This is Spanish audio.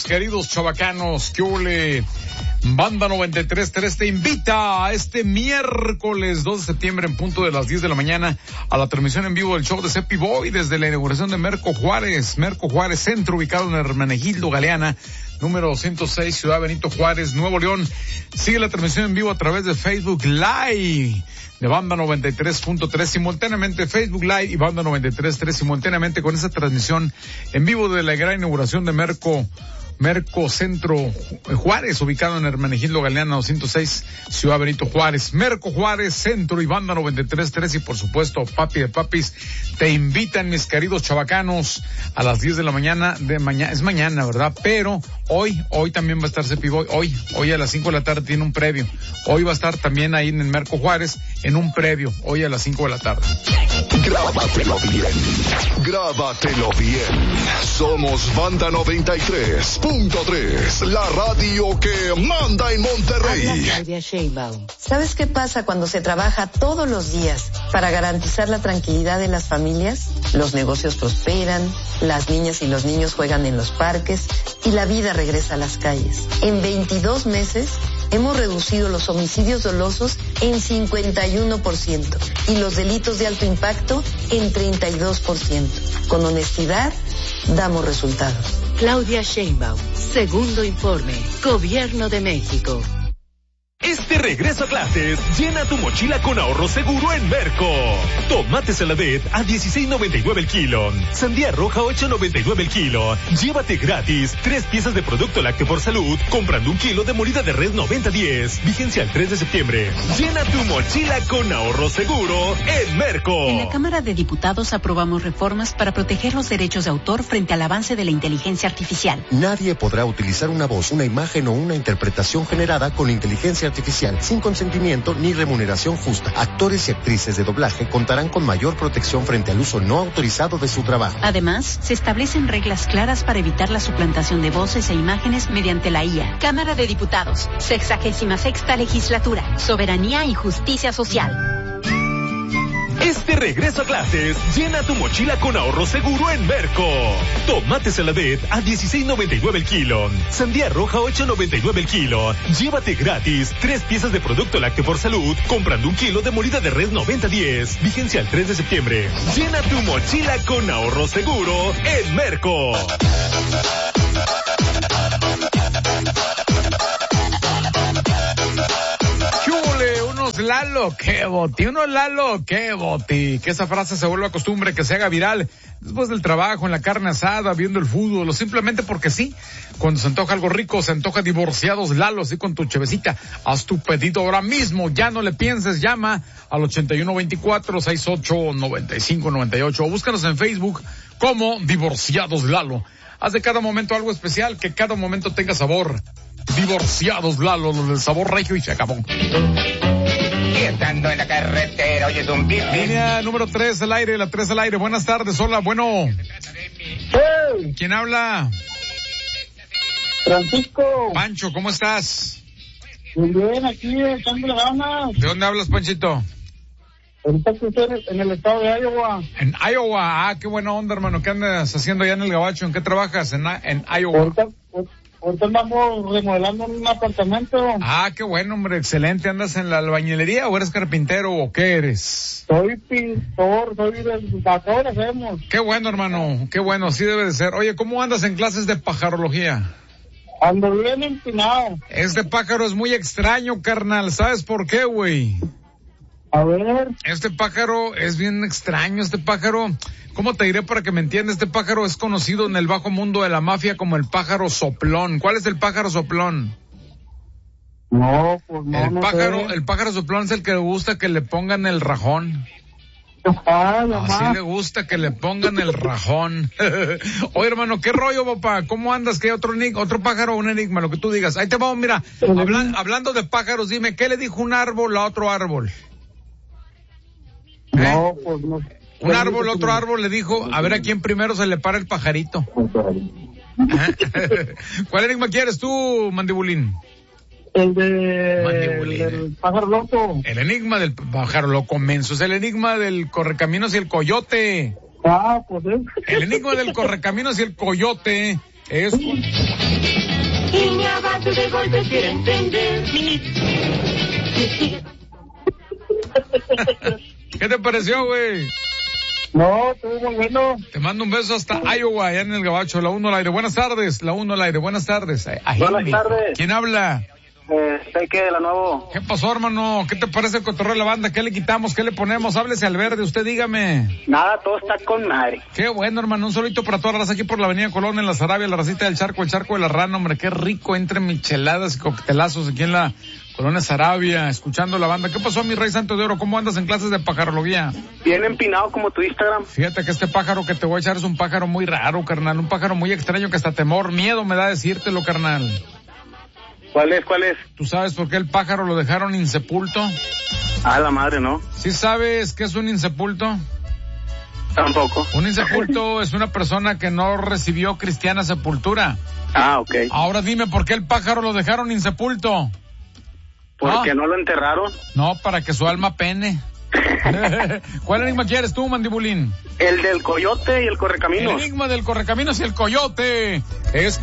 mis queridos chavacanos? ¿Qué ole? Banda 93.3 te invita a este miércoles 2 de septiembre en punto de las 10 de la mañana a la transmisión en vivo del show de Cepi Boy desde la inauguración de Merco Juárez Centro, ubicado en Hermenegildo Galeana, número 206, Ciudad Benito Juárez, Nuevo León. Sigue la transmisión en vivo a través de Facebook Live de Banda 93.3, simultáneamente Facebook Live y Banda 93.3, simultáneamente con esa transmisión en vivo de la gran inauguración de Merco Centro Juárez, ubicado en Hermenegildo Galeana 206, Ciudad Benito Juárez. Merco Juárez Centro y Banda 93.3 y por supuesto Papi de Papis te invitan, mis queridos chavacanos, a las 10 de la mañana es mañana, ¿verdad? Pero hoy también va a estar Cepi Boy, hoy a las 5 de la tarde tiene un previo. Hoy va a estar también ahí en Merco Juárez en un previo, hoy a las 5 de la tarde. Grábatelo bien. Somos Banda 93.3, la radio que manda en Monterrey. Habla Claudia Sheinbaum. ¿Sabes qué pasa cuando se trabaja todos los días para garantizar la tranquilidad de las familias? Los negocios prosperan, las niñas y los niños juegan en los parques y la vida regresa a las calles. En 22 meses hemos reducido los homicidios dolosos en 51% y los delitos de alto impacto en 32%. Con honestidad, damos resultados. Claudia Sheinbaum, segundo informe, Gobierno de México. Este regreso a clases, llena tu mochila con ahorro seguro en Merco. Tomate Saladet a $16.99 el kilo. Sandía roja a $8.99 el kilo. Llévate gratis 3 piezas de producto lácteo por salud comprando 1 kilo de molida de res 90-10. Vigencia el 3 de septiembre. Llena tu mochila con ahorro seguro en Merco. En la Cámara de Diputados aprobamos reformas para proteger los derechos de autor frente al avance de la inteligencia artificial. Nadie podrá utilizar una voz, una imagen o una interpretación generada con inteligencia artificial sin consentimiento ni remuneración justa. Actores y actrices de doblaje contarán con mayor protección frente al uso no autorizado de su trabajo. Además, se establecen reglas claras para evitar la suplantación de voces e imágenes mediante la IA. Cámara de Diputados, 66ª Legislatura, Soberanía y Justicia Social. Este regreso a clases, llena tu mochila con ahorro seguro en Merco. Tomate Saladet a $16.99 el kilo. Sandía roja a $8.99 el kilo. Llévate gratis 3 piezas de producto lácteo por salud comprando 1 kilo de molida de res 90-10. Vigencia el 3 de septiembre. Llena tu mochila con ahorro seguro en Merco. Lalo, qué boti, que esa frase se vuelva costumbre, que se haga viral después del trabajo, en la carne asada, viendo el fútbol, o simplemente porque sí. Cuando se antoja algo rico, se antoja Divorciados Lalo, así con tu chevecita. Haz tu pedido ahora mismo, ya no le pienses, llama al 8124-689598 o búscanos en Facebook como Divorciados Lalo. Haz de cada momento algo especial, que cada momento tenga sabor. Divorciados Lalo, los del sabor regio, y se acabó. Estando en la carretera, oyes un pip. Línea número 3 al aire, la 3 al aire. Buenas tardes, hola, bueno. Hey. ¿Quién habla? Francisco. Pancho, ¿cómo estás? Muy bien, aquí echando la gana. ¿De dónde hablas, Panchito? Ahorita estoy en el estado de Iowa. En Iowa, qué buena onda, hermano. ¿Qué andas haciendo allá en el Gabacho? ¿En qué trabajas? En Iowa. Ahorita andamos remodelando un apartamento. Qué bueno, hombre, excelente. ¿Andas en la albañilería o eres carpintero o qué eres? Soy pintor, todo lo hacemos. Qué bueno, hermano, qué bueno, así debe de ser. Oye, ¿cómo andas en clases de pajarología? Ando bien empinado. Este pájaro es muy extraño, carnal. ¿Sabes por qué, güey? A ver. Este pájaro es bien extraño, este pájaro. ¿Cómo te diré para que me entiendas? Este pájaro es conocido en el bajo mundo de la mafia como el pájaro soplón. ¿Cuál es el pájaro soplón? No, pues no. El pájaro soplón es el que le gusta que le pongan el rajón. Así le gusta que le pongan el rajón. Oye, hermano, ¿qué rollo, papá? ¿Cómo andas? ¿Qué otro pájaro o un enigma? Lo que tú digas. Ahí te vamos, mira. Hablando de pájaros, dime, ¿qué le dijo un árbol a otro árbol? No, pues no. Un árbol, otro árbol le dijo, a ver a quién primero se le para el pajarito. ¿Cuál enigma quieres tú, Mandibulín? El pájaro loco. El enigma del pájaro loco, menso. Es el enigma del correcaminos y el coyote. Pues El enigma del correcaminos y el coyote es... Iñárritu de golpe quiere entender. ¿Qué te pareció, güey? No, estuvo muy bueno. Te mando un beso hasta Iowa, allá en el Gabacho, la 1 al aire. Buenas tardes, la 1 al aire, buenas tardes. Buenas tardes. ¿Quién habla? Peque de la Nuevo. ¿Qué pasó, hermano? ¿Qué te parece el cotorreo de la banda? ¿Qué le quitamos? ¿Qué le ponemos? Háblese al verde, usted dígame. Nada, todo está con madre. Qué bueno, hermano, un solito para toda la raza aquí por la avenida Colón, en la Sarabia, la racita del charco, el charco de la rana, hombre, qué rico entre micheladas y coctelazos aquí en la Colonia Sarabia, escuchando la banda. ¿Qué pasó, mi rey santo de oro? ¿Cómo andas en clases de pajarología? Bien empinado como tu Instagram. Fíjate que este pájaro que te voy a echar es un pájaro muy raro, carnal, un pájaro muy extraño que hasta miedo me da decírtelo, carnal. ¿Cuál es? ¿Tú sabes por qué el pájaro lo dejaron insepulto? Ah, la madre, ¿no? ¿Sí sabes qué es un insepulto? Tampoco. Un insepulto es una persona que no recibió cristiana sepultura. Ah, ok. Ahora dime, ¿por qué el pájaro lo dejaron insepulto? ¿Porque no lo enterraron? No, para que su alma pene. ¿Cuál enigma quieres tú, mandibulín? El del coyote y el correcaminos. El enigma del correcaminos y el coyote. Es...